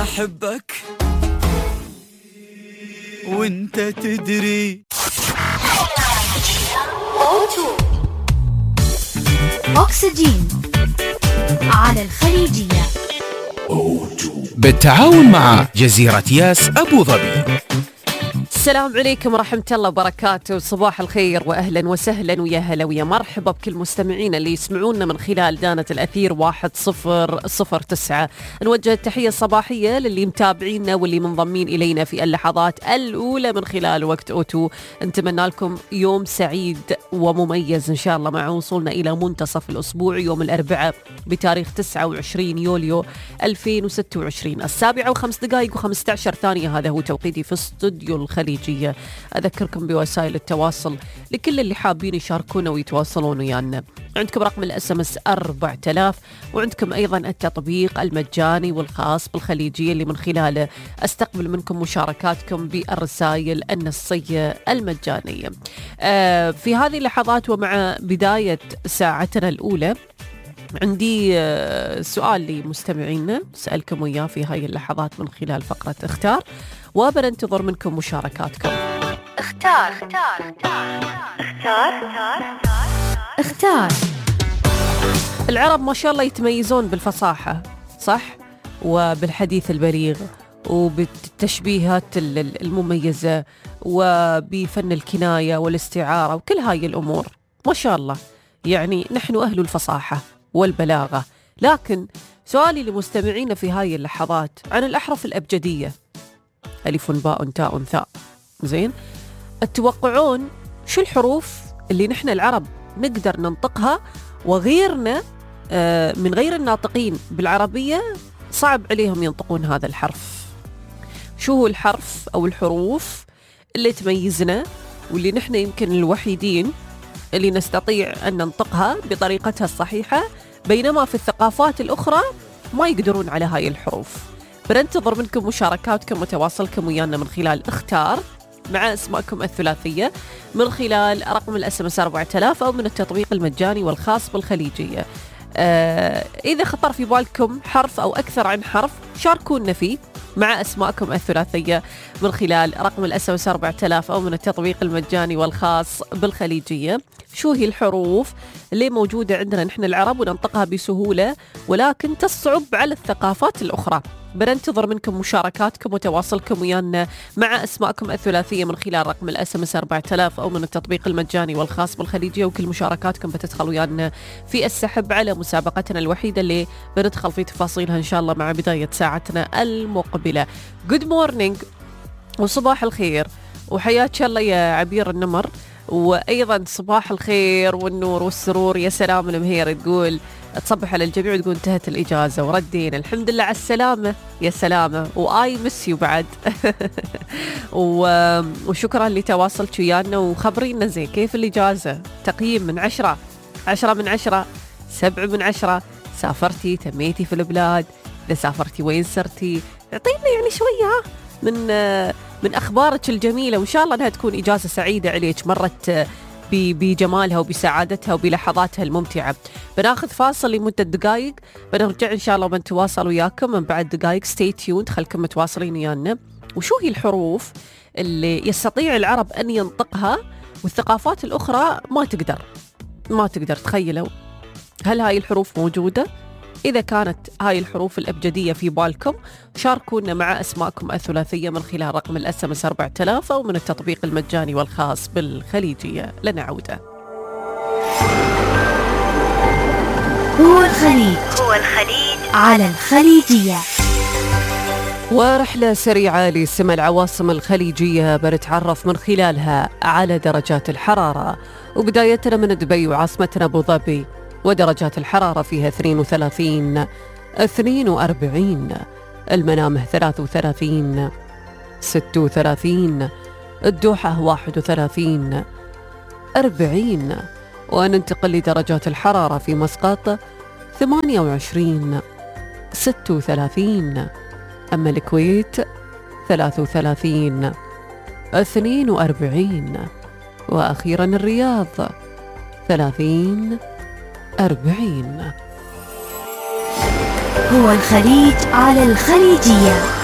أحبك وانت تدري. أكسجين على الخليجية بالتعاون مع جزيرة ياس أبو ظبي. السلام عليكم ورحمة الله وبركاته، صباح الخير وأهلا وسهلا ويا هلا ويا مرحبا بكل مستمعينا اللي يسمعونا من خلال دانة الأثير 1009. نوجه التحية الصباحية للي متابعينا واللي منضمين إلينا في اللحظات الأولى من خلال وقت أوتو. نتمنى لكم يوم سعيد ومميز إن شاء الله مع وصولنا إلى منتصف الأسبوع يوم الأربعاء بتاريخ 29 يوليو 2026 7:05 هذا هو توقيتي في استوديو الخليجية. أذكركم بوسائل التواصل لكل اللي حابين يشاركونا ويتواصلون ويانا. عندكم رقم الSMS 4000 وعندكم أيضا التطبيق المجاني والخاص بالخليجية اللي من خلاله أستقبل منكم مشاركاتكم بالرسائل النصية المجانية. في هذه اللحظات ومع بداية ساعتنا الأولى عندي سؤال لمستمعينا سألكم وياه في هاي اللحظات من خلال فقرة اختار، وبننتظر منكم مشاركاتكم. اختار. العرب ما شاء الله يتميزون بالفصاحة، صح؟ وبالحديث البليغ وبالتشبيهات المميزة وبفن الكناية والاستعارة وكل هاي الأمور ما شاء الله. يعني نحن أهل الفصاحة والبلاغة. لكن سؤالي لمستمعينا في هاي اللحظات عن الأحرف الأبجدية، ألف باء تاء ثاء. زين، تتوقعون شو الحروف اللي نحن العرب نقدر ننطقها وغيرنا من غير الناطقين بالعربية صعب عليهم ينطقون هذا الحرف؟ شو هو الحرف أو الحروف اللي تميزنا واللي نحن يمكن الوحيدين اللي نستطيع أن ننطقها بطريقتها الصحيحة، بينما في الثقافات الأخرى ما يقدرون على هاي الحروف؟ بننتظر منكم مشاركاتكم وتواصلكم ويانا من خلال اختار مع اسماءكم الثلاثية من خلال رقم الSMS 4000 أو من التطبيق المجاني والخاص بالخليجية. إذا خطر في بالكم حرف أو أكثر عن حرف شاركونا فيه مع أسماءكم الثلاثية من خلال رقم الSMS 4000 أو من التطبيق المجاني والخاص بالخليجية. شو هي الحروف اللي موجودة عندنا نحن العرب وننطقها بسهولة ولكن تصعب على الثقافات الأخرى؟ بننتظر منكم مشاركاتكم وتواصلكم ويانا مع أسماءكم الثلاثية من خلال رقم الSMS 4000 أو من التطبيق المجاني والخاص بالخليجية. وكل مشاركاتكم بتدخل ويانا في السحب على مسابقتنا الوحيدة اللي بندخل في تفاصيلها إن شاء الله مع بداية ساعتنا المقبلة. Good morning وصباح الخير وحياك الله يا عبير النمر، وأيضا صباح الخير والنور والسرور. يا سلام المهير تقول تصبح على الجميع وتقول انتهت الإجازة وردينا الحمد لله على السلامة. يا سلامة وآي مس يو بعد وشكرا اللي تواصلت ويانا وخبرينا زين كيف الإجازة. تقييم من 10 من 10 7 من 10. سافرتي تميتي في البلاد؟ إذا سافرتي وين سرتي؟ اعطينا يعني شوية من أخبارك الجميلة، وإن شاء الله أنها تكون إجازة سعيدة عليك مرت بجمالها وبسعادتها وبلحظاتها الممتعة. بناخذ فاصل لمدة دقائق، بنرجع إن شاء الله وبنتواصل وياكم من بعد دقائق. stay tuned، خلكم متواصلين ويانا. وشو هي الحروف اللي يستطيع العرب أن ينطقها والثقافات الأخرى ما تقدر؟ تخيلوا، هل هاي الحروف موجودة؟ إذا كانت هاي الحروف الأبجدية في بالكم شاركونا مع أسماءكم الثلاثية من خلال رقم الSMS 4000 أو من التطبيق المجاني والخاص بالخليجية. لنا عودة. هو الخليج على الخليجية. ورحلة سريعة لسمى العواصم الخليجية بنتعرف من خلالها على درجات الحرارة، وبدايتنا من دبي وعاصمتنا أبو ظبي، ودرجات الحرارة فيها 32 42، المنامه 33 36، الدوحة 31 40. وننتقل لدرجات الحرارة في مسقط 28 36، أما الكويت 33 42، وأخيرا الرياض 30 40. هو الخليج على الخليجية.